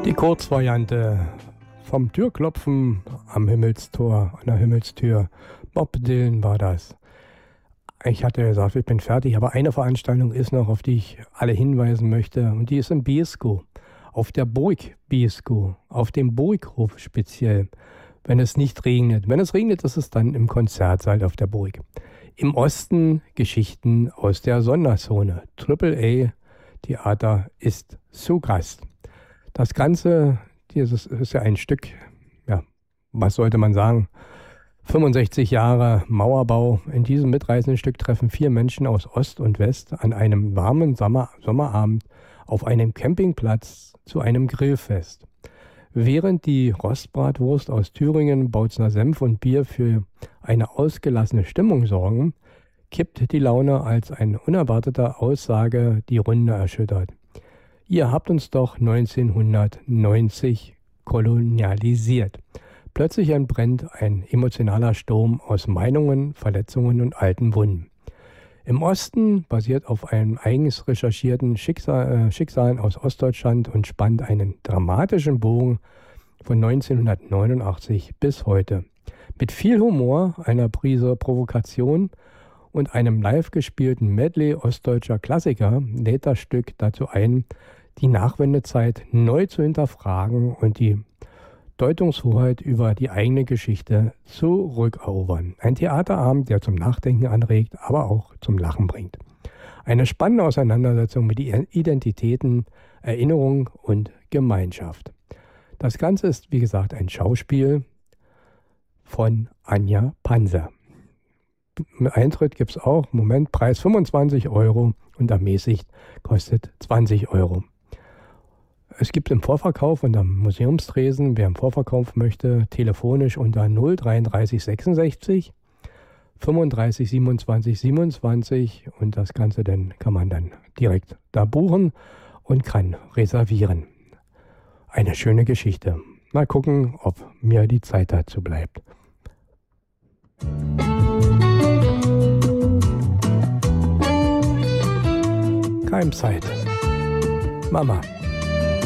Die Kurzvariante vom Türklopfen am Himmelstor, an der Himmelstür. Bob Dylan war das. Ich hatte gesagt, ich bin fertig, aber eine Veranstaltung ist noch, auf die ich alle hinweisen möchte. Und die ist in Beeskow, auf der Burg Beeskow, auf dem Burghof speziell, wenn es nicht regnet. Wenn es regnet, ist es dann im Konzertsaal auf der Burg. Im Osten Geschichten aus der Sonderzone. AAA Theater ist zu Gast. Das Ganze, dieses ist ja ein Stück, ja, was sollte man sagen, 65 Jahre Mauerbau. In diesem mitreißenden Stück treffen 4 Menschen aus Ost und West an einem warmen Sommerabend auf einem Campingplatz zu einem Grillfest. Während die Rostbratwurst aus Thüringen, Bautzner Senf und Bier für eine ausgelassene Stimmung sorgen, kippt die Laune, als eine unerwartete Aussage die Runde erschüttert. Ihr habt uns doch 1990 kolonialisiert. Plötzlich entbrennt ein emotionaler Sturm aus Meinungen, Verletzungen und alten Wunden. Im Osten, basiert auf einem eigens recherchierten Schicksalen aus Ostdeutschland und spannt einen dramatischen Bogen von 1989 bis heute. Mit viel Humor, einer Prise Provokation und einem live gespielten Medley ostdeutscher Klassiker lädt das Stück dazu ein, die Nachwendezeit neu zu hinterfragen und die Deutungshoheit über die eigene Geschichte zurückerobern. Ein Theaterabend, der zum Nachdenken anregt, aber auch zum Lachen bringt. Eine spannende Auseinandersetzung mit Identitäten, Erinnerung und Gemeinschaft. Das Ganze ist, wie gesagt, ein Schauspiel von Anja Panzer. Eintritt gibt es auch, Preis 25 € und ermäßigt kostet 20 €. Es gibt im Vorverkauf und am Museumstresen, wer im Vorverkauf möchte, telefonisch unter 033 66 35 27 27 und das Ganze dann kann man dann direkt da buchen und kann reservieren. Eine schöne Geschichte. Mal gucken, ob mir die Zeit dazu bleibt. Keimzeit. Mama.